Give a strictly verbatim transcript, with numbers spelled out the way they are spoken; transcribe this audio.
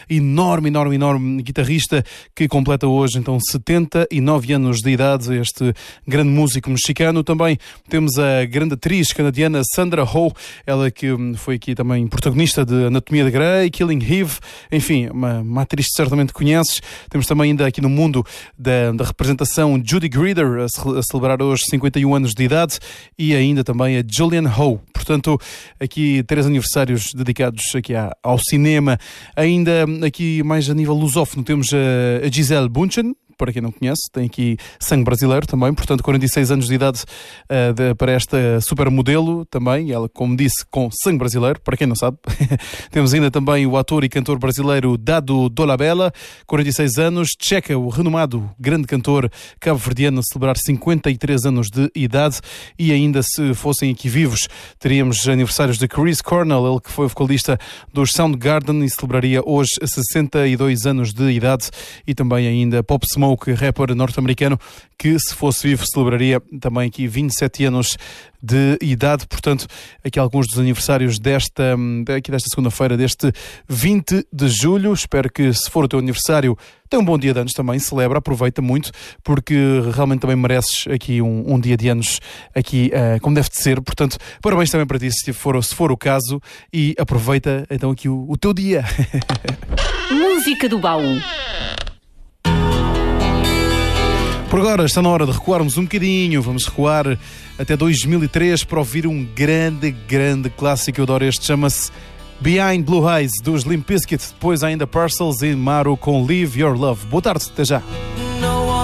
enorme, enorme, enorme guitarrista que completa hoje então setenta e nove anos de idade, este grande músico mexicano. Também temos a grande atriz canadiana Sandra Oh, ela que foi aqui também protagonista de Anatomia de Grey, Killing Eve, enfim, uma, uma atriz que certamente conheces. Temos também ainda aqui no mundo da, da representação Judy Greer, a, a celebrar hoje cinquenta e um anos de idade, e ainda também a Julianne Hough. Portanto, aqui três aniversários dedicados aqui ao cinema. Ainda aqui mais a nível lusófono temos a Gisele Bündchen, para quem não conhece, tem aqui sangue brasileiro também, portanto quarenta e seis anos de idade uh, de, para esta supermodelo também, ela, como disse, com sangue brasileiro, para quem não sabe. Temos ainda também o ator e cantor brasileiro Dado Dolabella, quarenta e seis anos, Tcheca, o renomado grande cantor cabo-verdiano, a celebrar cinquenta e três anos de idade. E ainda, se fossem aqui vivos, teríamos aniversários de Chris Cornell, ele que foi vocalista dos Soundgarden e celebraria hoje sessenta e dois anos de idade. E também ainda Pop Smoke, rapper norte-americano, que se fosse vivo celebraria também aqui vinte e sete anos de idade. Portanto, aqui alguns dos aniversários desta, aqui desta segunda-feira, deste vinte de julho. Espero que, se for o teu aniversário, tenha um bom dia de anos também, celebra, aproveita muito, porque realmente também mereces aqui um, um dia de anos aqui uh, como deve de ser. Portanto, parabéns também para ti, se for, se for o caso, e aproveita então aqui o, o teu dia. Música do baú. Por agora está na hora de recuarmos um bocadinho. Vamos recuar até dois mil e três para ouvir um grande, grande clássico. Eu adoro este, chama-se Behind Blue Eyes, dos Limp Bizkit. Depois ainda Parcels e Maru com Leave Your Love. Boa tarde, até já.